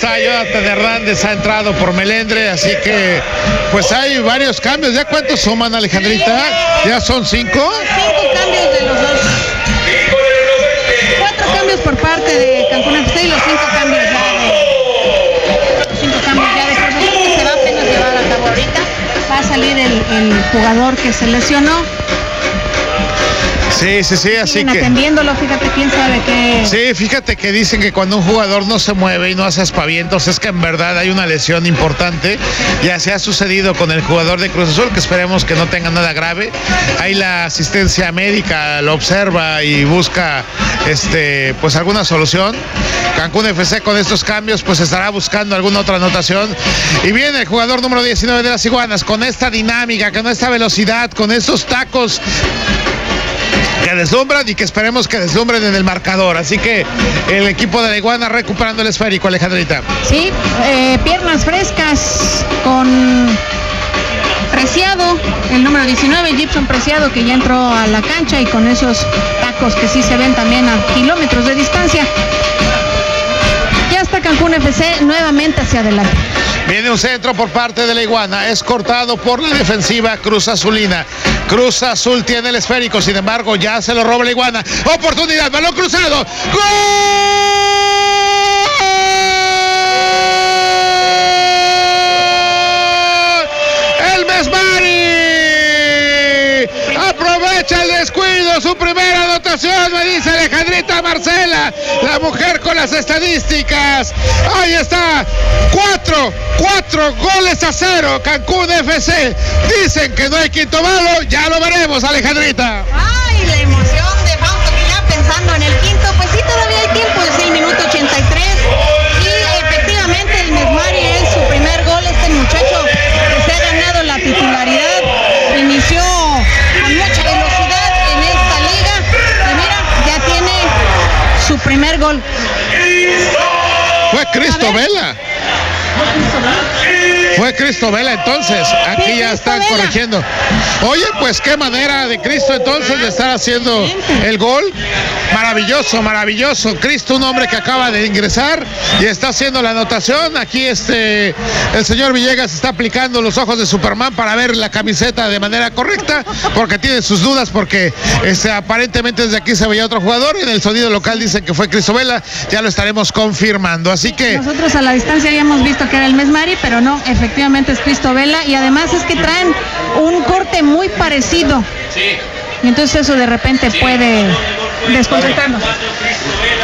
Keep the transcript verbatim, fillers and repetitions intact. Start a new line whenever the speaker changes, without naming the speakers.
está Jonathan Hernández, ha entrado por Melendre, así que pues hay varios cambios. ¿Ya cuántos suman, Alejandrita? ¿Ya son cinco?
Cinco cambios de los dos. Cuatro cambios por parte de Cancún F C y los cinco cambios ya de... Los cinco cambios ya de Cruz Azul, que se va apenas a llevar a cabo ahorita. Va a salir el, el jugador que se lesionó.
Sí, sí, sí, así
Siguen
que...
atendiéndolo, fíjate quién sabe qué...
Sí, fíjate que dicen que cuando un jugador no se mueve y no hace aspavientos es que en verdad hay una lesión importante. Ya se ha sucedido con el jugador de Cruz Azul, que esperemos que no tenga nada grave. Ahí la asistencia médica lo observa y busca este, pues alguna solución. Cancún F C con estos cambios pues estará buscando alguna otra anotación. Y viene el jugador número diecinueve de las Iguanas con esta dinámica, con esta velocidad, con estos tacos que deslumbran y que esperemos que deslumbren en el marcador. Así que el equipo de la Iguana recuperando el esférico, Alejandrita.
Sí, eh, piernas frescas con Preciado, el número diecinueve, Gibson Preciado, que ya entró a la cancha y con esos tacos que sí se ven también a kilómetros de distancia. Ya está Cancún F C nuevamente hacia adelante.
Viene un centro por parte de la Iguana, es cortado por la defensiva Cruz Azulina. Cruz Azul tiene el esférico, sin embargo ya se lo roba la Iguana. Oportunidad, balón cruzado. ¡Gol! ¡El Mesmari! Aprovecha el descuido, su primera anotación, me dice Alejandrita Marcela, la mujer con las estadísticas. Ahí está, cuatro, cuatro goles a cero, Cancún F C. Dicen que no hay quinto malo, ya lo veremos, Alejandrita.
Ay, la emoción de Fausto Milá pensando en el quinto, pues sí, todavía hay tiempo, es el minuto ochenta y tres. Y efectivamente el Mesmari es su primer gol, este muchacho que se ha ganado la titularidad, inició con mucha velocidad en esta liga y mira, ya tiene su primer gol.
Fue Cristo Vela. Fue Cristo Vela entonces, aquí
sí,
ya
Cristo
están
Vela.
corrigiendo. Oye, pues qué manera de Cristo entonces de estar haciendo el gol. Maravilloso, maravilloso. Cristo, un hombre que acaba de ingresar y está haciendo la anotación. Aquí este, el señor Villegas está aplicando los ojos de Superman para ver la camiseta de manera correcta, porque tiene sus dudas, porque este, aparentemente desde aquí se veía otro jugador y en el sonido local dicen que fue Cristo Vela. Ya lo estaremos confirmando, así que...
Nosotros a la distancia habíamos visto que era el Mesmari, pero no, efectivamente es Cristo Vela y además es que traen un corte muy parecido. Sí. Y entonces eso de repente puede desconcertarnos.